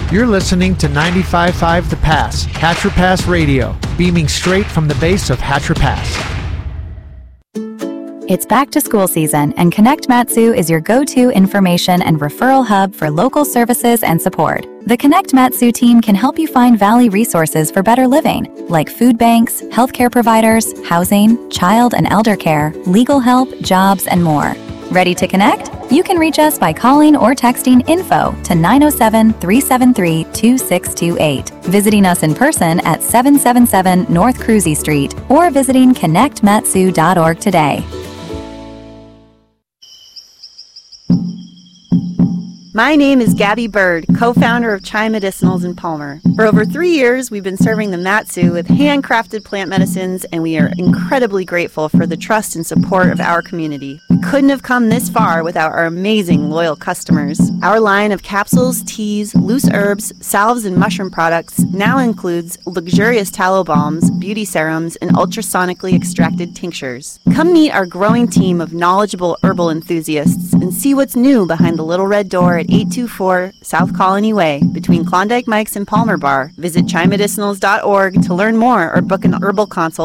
You're listening to 95.5 The Pass, Hatcher Pass Radio, beaming straight from the base of Hatcher Pass. It's back to school season, and Connect Matsu is your go-to information and referral hub for local services and support. The Connect Matsu team can help you find Valley resources for better living, like food banks, healthcare providers, housing, child and elder care, legal help, jobs, and more. Ready to connect? You can reach us by calling or texting info to 907-373-2628, visiting us in person at 777 North Cruzy Street, or visiting connectmatsu.org today. My name is Gabby Bird, co-founder of Chai Medicinals in Palmer. For over 3 years, we've been serving the Matsu with handcrafted plant medicines, and we are incredibly grateful for the trust and support of our community. We couldn't have come this far without our amazing, loyal customers. Our line of capsules, teas, loose herbs, salves, and mushroom products now includes luxurious tallow balms, beauty serums, and ultrasonically extracted tinctures. Come meet our growing team of knowledgeable herbal enthusiasts and see what's new behind the little red door at 824 South Colony Way, between Klondike Mike's and Palmer Bar. Visit ChaiMedicinals.org to learn more or book an herbal consult